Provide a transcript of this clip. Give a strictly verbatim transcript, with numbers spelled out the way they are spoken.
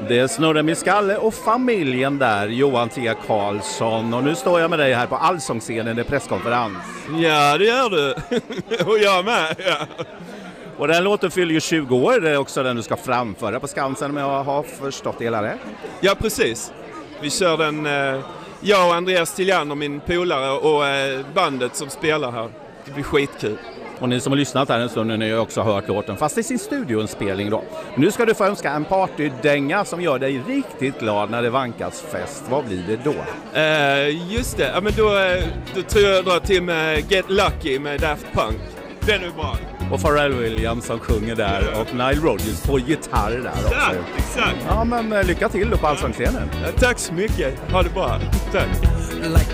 Det är Snurre med Skalle och familjen där, Johan T. Karlsson. Och nu står jag med dig här på Allsångsscenen i presskonferens. Ja, det gör du. Och jag med, ja. Och den låten fyller ju tjugo år, det är också den du ska framföra på Skansen, men jag har förstått det hela rätt. Ja, precis. Vi kör den, eh, jag och Andreas Tillian och min polare och eh, bandet som spelar här. Det blir skitkul. Och ni som har lyssnat här en stund, ni har ju också hört låten, fast i sin studioinspelning då. Nu ska du få önska en partydänga som gör dig riktigt glad när det vankas fest. Vad blir det då? Eh, just det, ja, men då, eh, då tror jag dra till med Get Lucky med Daft Punk. Den är bra. Och Pharrell Williams som sjunger där och Nile Rodgers på gitarr där också. Exakt, exakt. Ja, men lycka till då på Allsångsscenen. Ja, tack så mycket, ha det bra. Tack.